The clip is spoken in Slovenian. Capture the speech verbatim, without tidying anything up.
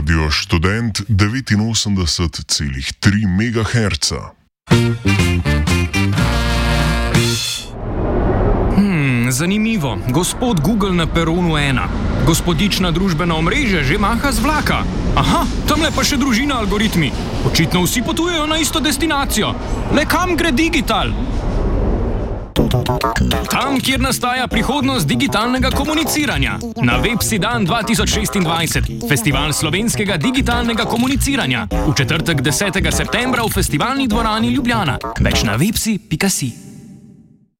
Radio Študent devetinosemdeset celih tri megaherca. Hmm, zanimivo. Gospod Google na peronu ena. Gospodična družbena omrežja že maha z vlaka. Aha, tamle pa še družina algoritmi. Očitno vsi potujejo na isto destinacijo. Le kam gre digital? Tam, kjer nastaja prihodnost digitalnega komuniciranja. Na Websi dan dva tisoč šestindvajset, festival slovenskega digitalnega komuniciranja. V četrtek desetega septembra v festivalni dvorani Ljubljana. Več na websi pika si.